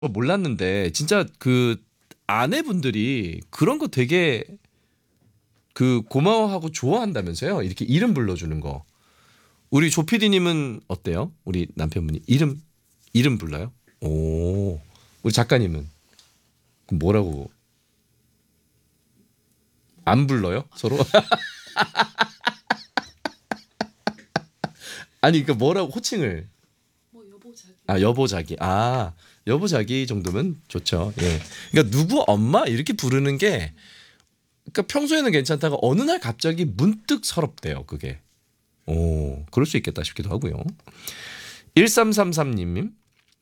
몰랐는데 진짜 그 아내분들이 그런 거 되게 그 고마워하고 좋아한다면서요. 이렇게 이름 불러주는 거. 우리 조피디님은 어때요? 우리 남편분이 이름 불러요? 오, 우리 작가님은 그럼 뭐라고 안 불러요? 서로? 아니 그 뭐라고 호칭을? 뭐 여보 자기. 아 여보 자기. 아 여보 자기 정도면 좋죠. 예. 그러니까 누구 엄마 이렇게 부르는 게 그러니까 평소에는 괜찮다가 어느 날 갑자기 문득 서럽대요. 그게. 오, 그럴 수 있겠다 싶기도 하고요. 1333님,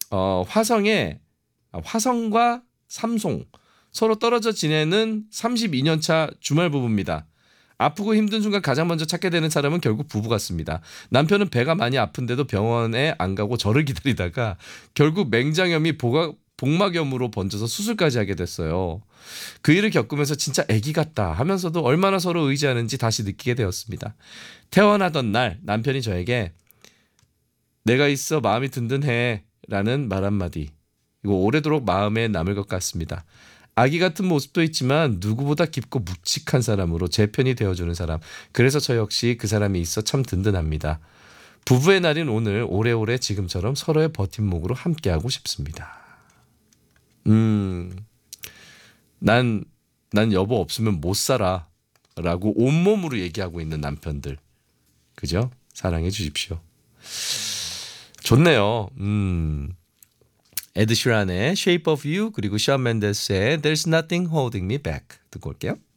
화성과 삼송 서로 떨어져 지내는 32년 차 주말 부부입니다. 아프고 힘든 순간 가장 먼저 찾게 되는 사람은 결국 부부 같습니다. 남편은 배가 많이 아픈데도 병원에 안 가고 저를 기다리다가 결국 맹장염이 복막염으로 번져서 수술까지 하게 됐어요. 그 일을 겪으면서 진짜 애기 같다 하면서도 얼마나 서로 의지하는지 다시 느끼게 되었습니다. 태어나던 날 남편이 저에게 내가 있어 마음이 든든해 라는 말 한마디. 이거 오래도록 마음에 남을 것 같습니다. 아기 같은 모습도 있지만 누구보다 깊고 묵직한 사람으로 제 편이 되어주는 사람. 그래서 저 역시 그 사람이 있어 참 든든합니다. 부부의 날인 오늘 오래오래 지금처럼 서로의 버팀목으로 함께하고 싶습니다. 음, 난, 난 여보 없으면 못 살아 라고 온몸으로 얘기하고 있는 남편들. 그죠? 사랑해 주십시오. 좋네요. 에드 시란의 Shape of You 그리고 션 맨데스의 There's Nothing Holding Me Back 듣고 올게요.